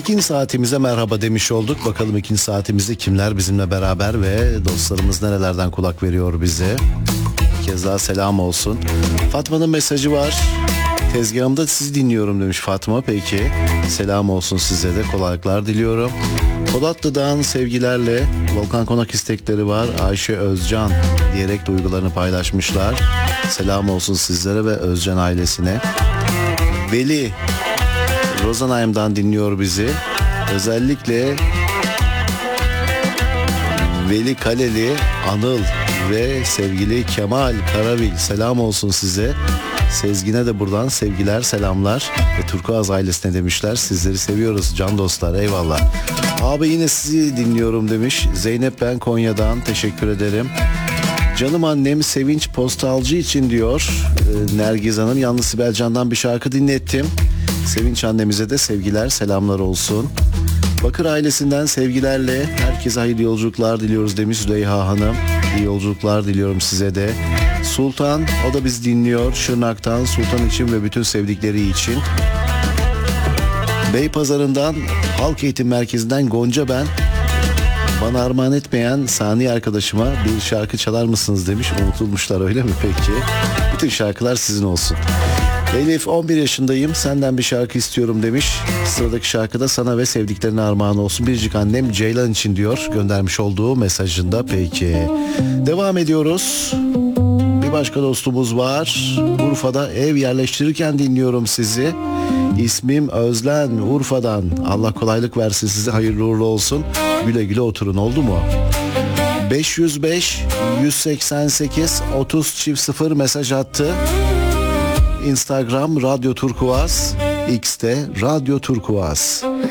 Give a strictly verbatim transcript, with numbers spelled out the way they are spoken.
İkinci saatimize merhaba demiş olduk. Bakalım ikinci saatimizde kimler bizimle beraber ve dostlarımız nerelerden kulak veriyor bize. Bir kez daha selam olsun. Fatma'nın mesajı var. Tezgahımda sizi dinliyorum demiş Fatma. Peki selam olsun size de, kolaylıklar diliyorum. Polatlı'dan sevgilerle Volkan Konak istekleri var. Ayşe Özcan diyerek duygularını paylaşmışlar. Selam olsun sizlere ve Özcan ailesine. Veli Rosenheim'dan dinliyor bizi. Özellikle Veli Kaleli, Anıl ve sevgili Kemal Karavil, selam olsun size. Sezgin'e de buradan sevgiler, selamlar ve Turkuaz ailesine demişler. Sizleri seviyoruz can dostlar, eyvallah. Abi yine sizi dinliyorum demiş. Zeynep ben Konya'dan, teşekkür ederim. Canım annem Sevinç Postalcı için diyor e, Nergiz Hanım. Yalnız Sibel Can'dan bir şarkı dinlettim. Sevinç annemize de sevgiler, selamlar olsun. Bakır ailesinden sevgilerle herkese hayırlı yolculuklar diliyoruz demiş Züleyha Hanım. İyi yolculuklar diliyorum size de. Sultan, o da bizi dinliyor Şırnak'tan, Sultan için ve bütün sevdikleri için. Beypazarı'ndan Halk Eğitim Merkezi'nden Gonca ben. Bana armağan etmeyen Sani arkadaşıma bir şarkı çalar mısınız demiş. Unutulmuşlar öyle mi peki? Bütün şarkılar sizin olsun. Elif on bir yaşındayım, senden bir şarkı istiyorum demiş. Sıradaki şarkı da sana ve sevdiklerine armağan olsun. Biricik annem Ceylan için diyor göndermiş olduğu mesajında. Peki devam ediyoruz. Bir başka dostumuz var. Urfa'da ev yerleştirirken dinliyorum sizi. İsmim Özlen, Urfa'dan. Allah kolaylık versin size, hayırlı uğurlu olsun. Güle güle oturun, oldu mu? beş yüz beş yüz seksen sekiz otuz çift sıfır mesaj attı. Instagram Radyo Turkuaz, X'te Radyo Turkuaz.